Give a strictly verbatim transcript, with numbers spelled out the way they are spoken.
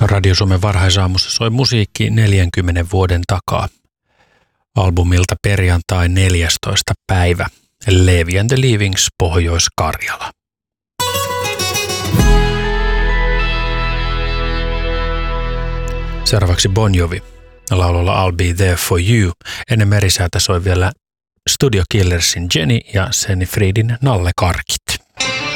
Radio Suomen varhaisaamussa soi musiikki neljänkymmenen vuoden takaa. Albumilta perjantai neljästoista päivä. Levi and the Leavings, Pohjois-Karjala. Seuraavaksi Bon Jovi laululla I'll Be There For You. Ennen merisäätä soi vielä Studio Killersin Jenny ja Senni Friedin Nalle Karkit.